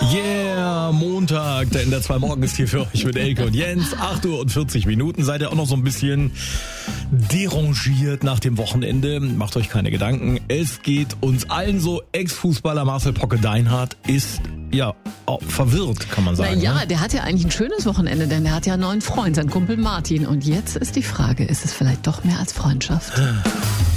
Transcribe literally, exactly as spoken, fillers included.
Yeah, Montag, der N D R zwei Morgen ist hier für euch mit Elke und Jens. acht Uhr und vierzig Minuten. Seid ihr auch noch so ein bisschen derangiert nach dem Wochenende? Macht euch keine Gedanken. Es geht uns allen so. Ex-Fußballer Marcel Pocke-Deinhardt ist ja auch verwirrt, kann man sagen. Na ja, ne? der hat ja eigentlich ein schönes Wochenende, denn er hat ja einen neuen Freund, seinen Kumpel Martin. Und jetzt ist die Frage, ist es vielleicht doch mehr als Freundschaft?